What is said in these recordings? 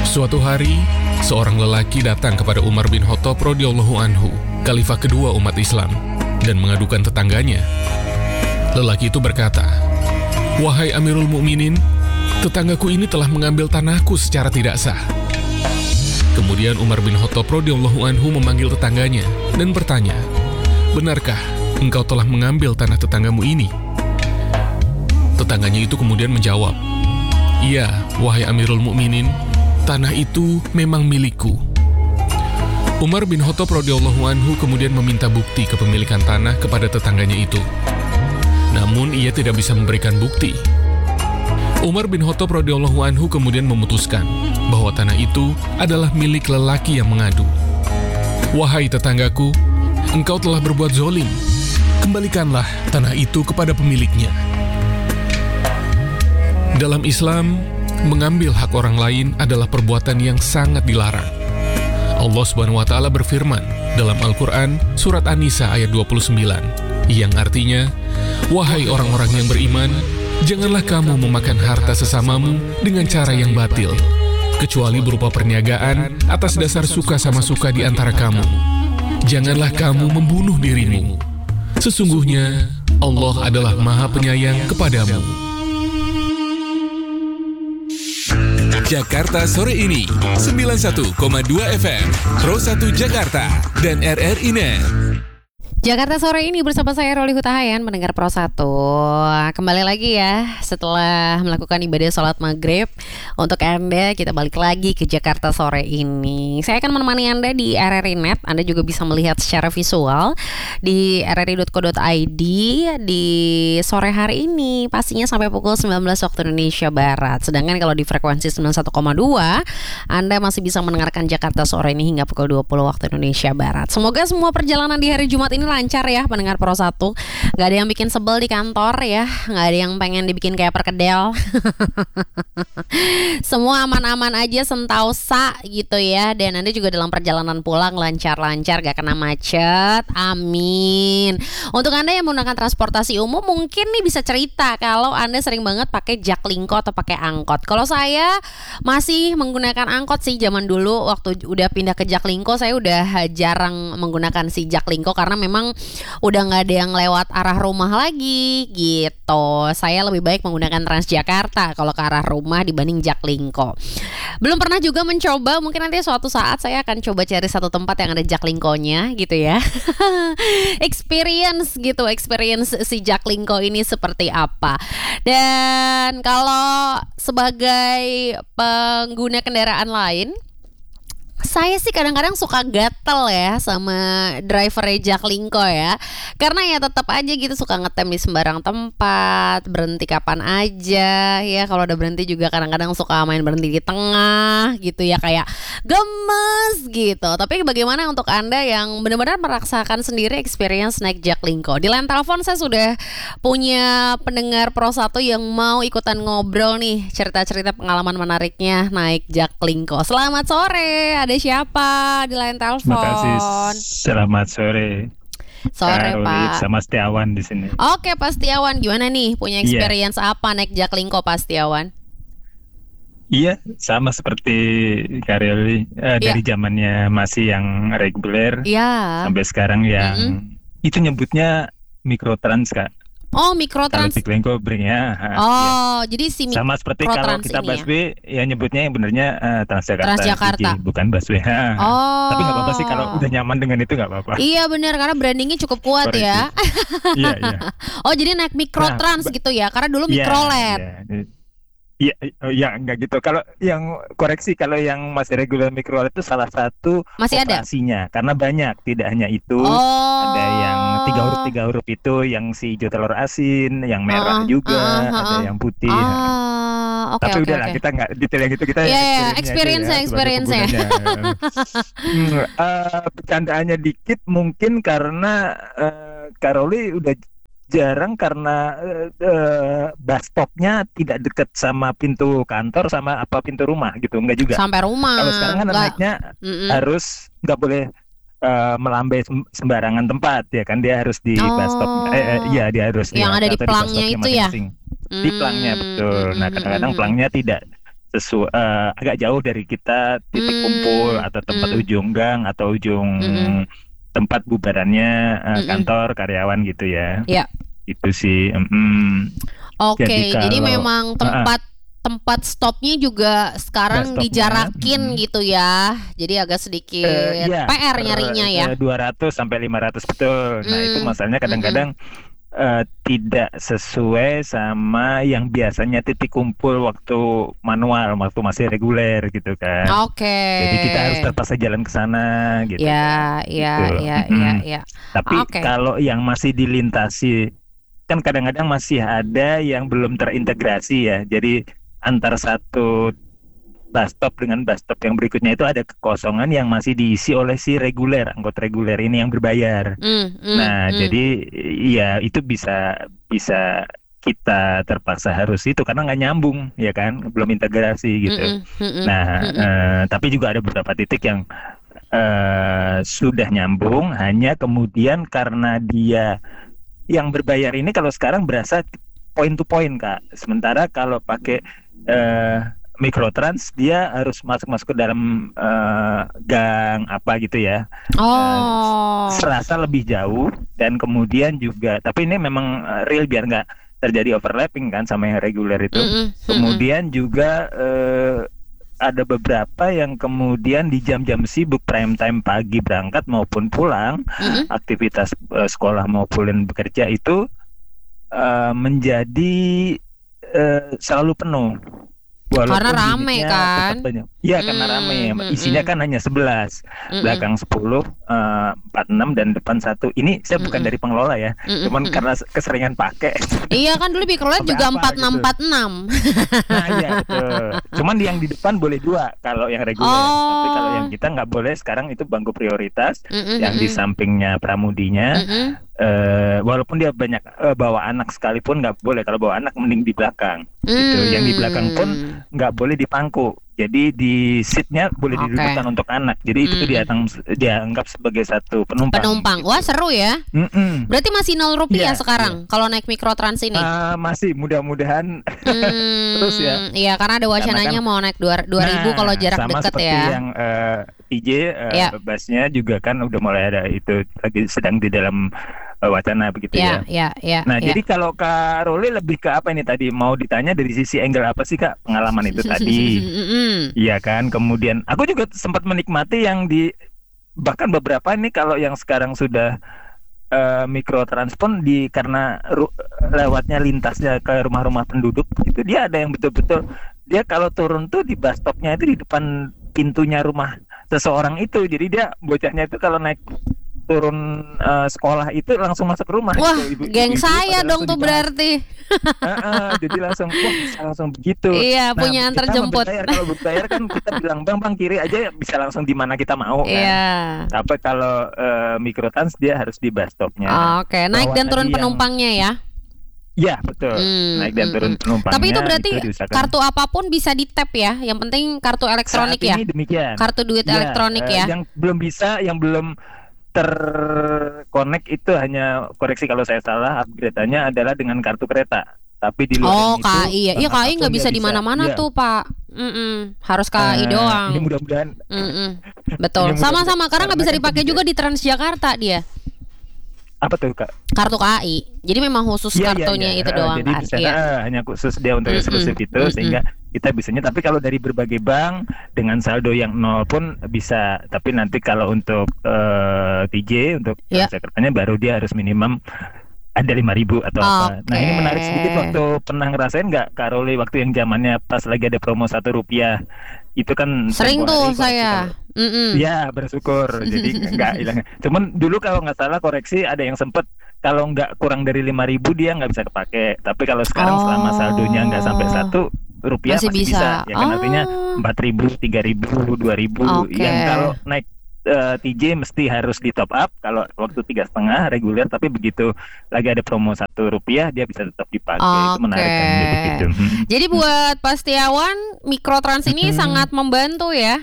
Suatu hari, seorang lelaki datang kepada Umar bin Khattab radhiyallahu anhu, khalifah kedua umat Islam, dan mengadukan tetangganya. Lelaki itu berkata, "Wahai Amirul Mukminin, tetanggaku ini telah mengambil tanahku secara tidak sah." Kemudian Umar bin Khattab radhiyallahu anhu memanggil tetangganya dan bertanya, "Benarkah engkau telah mengambil tanah tetanggamu ini?" Tetangganya itu kemudian menjawab, "Iya, wahai Amirul Mukminin, tanah itu memang milikku." Umar bin Khattab radhiyallahu anhu kemudian meminta bukti kepemilikan tanah kepada tetangganya itu. Namun ia tidak bisa memberikan bukti. Umar bin Khattab radhiyallahu anhu kemudian memutuskan bahwa tanah itu adalah milik lelaki yang mengadu. "Wahai tetanggaku, engkau telah berbuat zolim. Kembalikanlah tanah itu kepada pemiliknya." Dalam Islam, mengambil hak orang lain adalah perbuatan yang sangat dilarang. Allah Subhanahu wa Ta'ala berfirman dalam Al-Quran Surat An-Nisa ayat 29, yang artinya, "Wahai orang-orang yang beriman, janganlah kamu memakan harta sesamamu dengan cara yang batil, kecuali berupa perniagaan atas dasar suka sama suka di antara kamu. Janganlah kamu membunuh dirimu. Sesungguhnya Allah adalah Maha Penyayang kepadamu." Jakarta Sore ini 91,2 FM Pro 1 Jakarta dan RRI Net. Jakarta Sore ini bersama saya Roli Hutahayan, mendengar Pro 1. Kembali lagi ya setelah melakukan ibadah sholat maghrib. Untuk Anda, kita balik lagi ke Jakarta Sore ini. Saya akan menemani Anda di RRI Net. Anda juga bisa melihat secara visual di rri.co.id di sore hari ini, pastinya sampai pukul 19 waktu Indonesia Barat. Sedangkan kalau di frekuensi 91,2, Anda masih bisa mendengarkan Jakarta Sore ini hingga pukul 20 waktu Indonesia Barat. Semoga semua perjalanan di hari Jumat ini lancar ya pendengar Pro 1. Gak ada yang bikin sebel di kantor ya, gak ada yang pengen dibikin kayak perkedel. Semua aman-aman aja, sentausa gitu ya. Dan Anda juga dalam perjalanan pulang lancar-lancar, gak kena macet. Amin. Untuk Anda yang menggunakan transportasi umum, mungkin nih bisa cerita kalau Anda sering banget pakai Jaklingko atau pakai angkot. Kalau saya masih menggunakan angkot sih zaman dulu. Waktu udah pindah ke Jaklingko, saya udah jarang menggunakan si Jaklingko karena memang udah nggak ada yang lewat arah rumah lagi gitu. Saya lebih baik menggunakan Transjakarta kalau ke arah rumah dibanding Jaklingko. Belum pernah juga mencoba, mungkin nanti suatu saat saya akan coba cari satu tempat yang ada Jaklingkonya gitu ya. Experience si Jaklingko ini seperti apa. Dan kalau sebagai pengguna kendaraan lain, saya sih kadang-kadang suka gatel ya sama driver Jaklingko ya. Karena ya tetap aja gitu suka ngetem di sembarang tempat, berhenti kapan aja ya. Kalau udah berhenti juga kadang-kadang suka main berhenti di tengah gitu ya, kayak gemes gitu. Tapi bagaimana untuk Anda yang benar-benar merasakan sendiri experience naik Jaklingko? Di line telepon saya sudah punya pendengar Pro 1 yang mau ikutan ngobrol nih, cerita-cerita pengalaman menariknya naik Jaklingko. Selamat sore. Ada siapa di line telepon? Terima kasih. Selamat sore. Sore Pak. Sama Setiawan di sini. Oke Pak Setiawan, gimana nih? Punya experience apa naik Jaklingko Pak Setiawan? Iya, sama seperti Karyoli dari zamannya masih yang reguler sampai sekarang yang itu nyebutnya mikrotrans Kak. Oh, mikrotrans. Kalau Jaklingko bringnya. Jadi si sama seperti kalau kita busway ya nyebutnya yang benernya Transjakarta. Bukan busway. Tapi nggak apa-apa sih kalau udah nyaman dengan itu, nggak apa-apa. Iya benar, karena brandingnya cukup kuat ya. Iya. Oh, jadi naik mikrotrans gitu ya? Karena dulu mikrolet. Iya, enggak gitu. Kalau yang koreksi, kalau yang masih reguler mikrolet itu salah satu masih operasinya, karena banyak, tidak hanya itu. Ada yang 3 huruf itu, yang si hijau telur asin, yang merah juga, ada yang putih. Tapi udahlah, kita nggak detail yang itu, kita experience-nya. Bercandaannya dikit mungkin karena Karoli udah jarang karena bus stopnya tidak dekat sama pintu kantor sama pintu rumah gitu, enggak juga. Sampai rumah. Kalau sekarang kan naiknya harus nggak boleh melambai sembarangan tempat ya kan, dia harus di bus stop. Dia harus yang ada di pelangnya itu ya. Di pelangnya betul. Nah kadang-kadang pelangnya tidak agak jauh dari kita, titik kumpul atau tempat ujung gang atau ujung tempat bubarannya kantor karyawan gitu ya. Ya. Itu sih. Oke, jadi memang tempat stopnya juga sekarang dijarakin gitu ya. Jadi agak sedikit PR nyarinya ya. 200 sampai 500 betul. Nah, itu masalahnya kadang-kadang tidak sesuai sama yang biasanya titik kumpul waktu manual, waktu masih reguler gitu kan. Oke. Jadi kita harus terpaksa jalan ke sana gitu. Ya. Tapi kalau yang masih dilintasi kan kadang-kadang masih ada yang belum terintegrasi ya. Jadi antara satu bus stop dengan bus stop yang berikutnya itu ada kekosongan yang masih diisi oleh si angkot reguler ini yang berbayar. Jadi ya itu bisa kita terpaksa harus itu karena nggak nyambung ya kan, belum integrasi gitu. Tapi juga ada beberapa titik yang sudah nyambung, hanya kemudian karena dia yang berbayar ini kalau sekarang berasa point to point Kak. Sementara kalau pakai Mikrotrans dia harus masuk ke dalam gang apa gitu ya. Serasa lebih jauh dan kemudian juga, tapi ini memang real biar nggak terjadi overlapping kan sama yang reguler itu. Kemudian juga ada beberapa yang kemudian di jam-jam sibuk prime time pagi berangkat maupun pulang, aktivitas sekolah maupun bekerja itu menjadi selalu penuh. Walaupun karena rame kan? Iya karena rame. Isinya kan hanya 11, belakang 10, 46 dan depan 1. Ini saya bukan dari pengelola ya, cuman karena keseringan pakai. Iya kan dulu Mikrolet juga 4646. Nah iya betul. Cuman yang di depan boleh 2 kalau yang reguler. Tapi kalau yang kita nggak boleh sekarang itu bangku prioritas. Yang di sampingnya pramudinya. Walaupun dia banyak bawa anak sekalipun nggak boleh. Kalau bawa anak mending di belakang gitu. Yang di belakang pun nggak boleh dipangku. Jadi di seatnya boleh didudukkan untuk anak. Jadi itu dianggap sebagai satu penumpang. Wah seru ya. Berarti masih 0 rupiah sekarang kalau naik Mikrotrans ini. Masih mudah-mudahan terus ya. Iya karena ada wacananya mau naik 2.000 kalau jarak dekat ya. Sama seperti yang TJ busnya juga kan udah mulai ada itu lagi sedang di dalam wacana begitu ya. Nah jadi kalau Kak Roli lebih ke apa ini tadi, mau ditanya dari sisi angle apa sih Kak pengalaman itu tadi? Iya kan, kemudian aku juga sempat menikmati yang bahkan beberapa ini kalau yang sekarang sudah Mikrotrans pun karena lewatnya lintasnya ke rumah-rumah penduduk itu dia ada yang betul-betul dia kalau turun tuh di bus stopnya itu di depan pintunya rumah seseorang itu, jadi dia bocahnya itu kalau naik turun sekolah itu langsung masuk rumah. Wah, gitu. Geng saya dong tuh berarti. Jadi langsung begitu. Iya, punya antar jemput. Kalau berbayar kan kita bilang bang kiri aja bisa langsung di mana kita mau kan. Tapi kalau Mikrotrans dia harus di bus stopnya. Oke, naik dan turun penumpangnya ya. Iya betul, naik dan turun penumpangnya. Tapi itu berarti kartu apapun bisa di tap ya. Yang penting kartu elektronik ya. Saat ini demikian. Kartu duit elektronik ya. Yang belum bisa, yang belum terkonek itu hanya, koreksi kalau saya salah, upgrade-nya adalah dengan kartu kereta. Tapi di luar itu KI ya. Iya KI nggak bisa di mana-mana tuh Pak. Harus KI doang. Ini mudah-mudahan. Betul. Sama-sama karena nggak bisa dipakai juga di Transjakarta dia. Apa tuh Kak? Kartu KAI. Jadi memang khusus kartunya itu doang. Jadi kan? Bisa hanya khusus dia untuk eksklusif itu sehingga kita bisanya. Tapi kalau dari berbagai bank dengan saldo yang 0 pun bisa. Tapi nanti kalau untuk TJ untuk Jakartanya baru dia harus minimum ada 5.000 atau apa. Nah ini menarik sedikit, waktu pernah ngerasain nggak Kak Roli waktu yang zamannya pas lagi ada promo 1 rupiah itu kan sering tuh saya. Ya bersyukur jadi nggak hilang. Cuman dulu kalau nggak salah koreksi ada yang sempet kalau nggak kurang dari 5.000 dia nggak bisa kepake. Tapi kalau sekarang selama saldonya nggak sampai 1 rupiah masih bisa. Ya kan artinya 4.000, 3.000, 2.000. Yang kalau naik TJ mesti harus di top up kalau waktu 3,5 reguler, tapi begitu lagi ada promo 1 rupiah dia bisa tetap dipakai. Itu menarik kan gitu. Jadi buat Pak Setiawan Mikrotrans ini sangat membantu ya.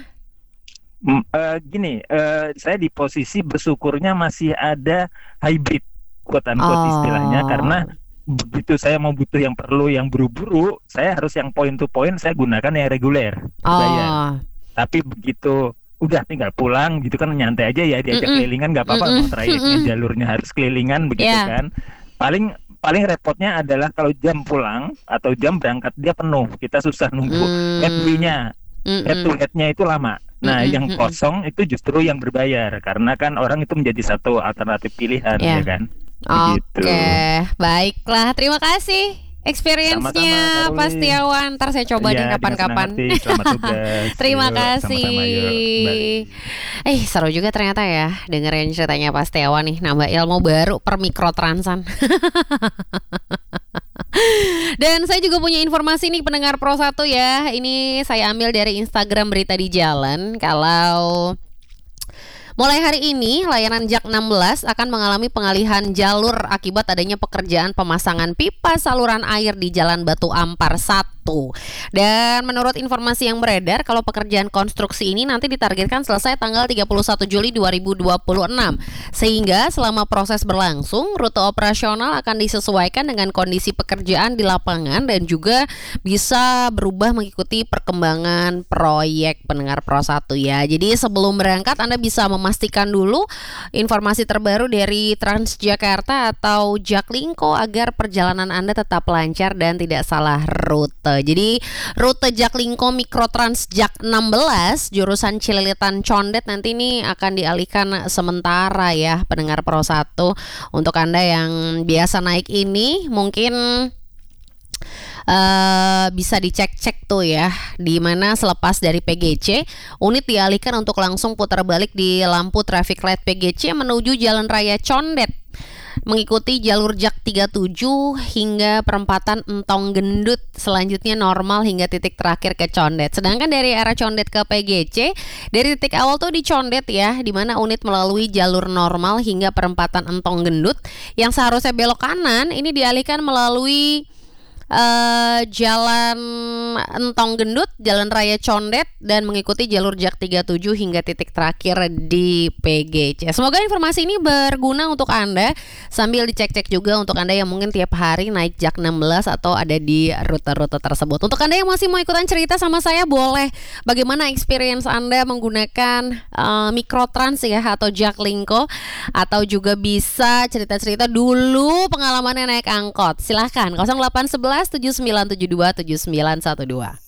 Saya di posisi bersyukurnya masih ada hybrid quote unquote istilahnya, karena begitu saya mau butuh yang perlu yang buru-buru, saya harus yang point to point, saya gunakan yang reguler bayar. Oh. Tapi begitu udah tinggal pulang gitu kan, nyantai aja ya, diajak kelilingan nggak apa-apa, mau trayeknya jalurnya harus kelilingan begitu Yeah. kan. Paling repotnya adalah kalau jam pulang atau jam berangkat dia penuh, kita susah nunggu headway-nya, head to head-nya itu lama. Nah, yang kosong itu justru yang berbayar, karena kan orang itu menjadi satu alternatif pilihan, Yeah. ya kan? Oke, Begitu. baiklah. Terima kasih experience-nya Sama-sama, Kak Pak Ruli. Setiawan. Ntar saya coba Iya, deh dengan kapan-kapan. senang hati. Selamat tugas. Terima Yuk, kasih. sama-sama, yuk. Kembali. Seru juga ternyata ya dengerin ceritanya Pak Setiawan nih, nambah ilmu baru per mikrotransan. Dan saya juga punya informasi nih pendengar Pro 1 ya. Ini saya ambil dari Instagram Berita di Jalan. Kalau mulai hari ini, layanan Jak 16 akan mengalami pengalihan jalur akibat adanya pekerjaan pemasangan pipa saluran air di Jalan Batu Ampar 1. Dan menurut informasi yang beredar, kalau pekerjaan konstruksi ini nanti ditargetkan selesai tanggal 31 Juli 2026. Sehingga selama proses berlangsung, rute operasional akan disesuaikan dengan kondisi pekerjaan di lapangan dan juga bisa berubah mengikuti perkembangan proyek, pendengar Pro 1 ya. Jadi sebelum berangkat Anda bisa memastikan dulu informasi terbaru dari Transjakarta atau Jaklingko agar perjalanan Anda tetap lancar dan tidak salah rute. Jadi rute Jaklingko Mikrotrans Jak 16 jurusan Cililitan Condet nanti ini akan dialihkan sementara ya, pendengar Pro 1. Untuk Anda yang biasa naik ini mungkin bisa dicek-cek tuh ya, di mana selepas dari PGC unit dialihkan untuk langsung putar balik di lampu traffic light PGC menuju Jalan Raya Condet, mengikuti jalur Jak 37 hingga perempatan Entong Gendut, selanjutnya normal hingga titik terakhir ke Condet. Sedangkan dari arah Condet ke PGC, dari titik awal tuh di Condet ya, di mana unit melalui jalur normal hingga perempatan Entong Gendut, yang seharusnya belok kanan ini dialihkan melalui Jalan Entong Gendut, Jalan Raya Condet, dan mengikuti jalur Jak 37 hingga titik terakhir di PGC. Semoga informasi ini berguna untuk Anda, sambil dicek-cek juga untuk Anda yang mungkin tiap hari naik Jak 16 atau ada di rute-rute tersebut. Untuk Anda yang masih mau ikutan cerita sama saya, boleh. Bagaimana experience Anda menggunakan Mikrotrans ya, atau Jaklingko, atau juga bisa cerita-cerita dulu pengalamannya naik angkot. Silahkan 0811 7972 7912.